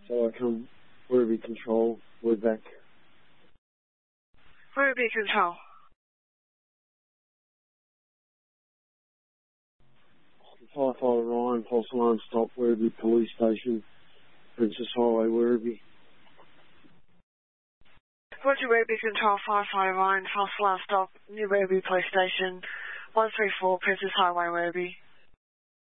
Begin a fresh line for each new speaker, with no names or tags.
So I come Werribee Control, we're back.
Werribee Control.
Firefighter Ryan, false alarm stop, Werribee Police Station, Princess Highway, Werribee.
Roger, Werribee Control, Firefighter Ryan, false alarm stop, New Werribee Police Station, 134 Princess Highway, Werribee.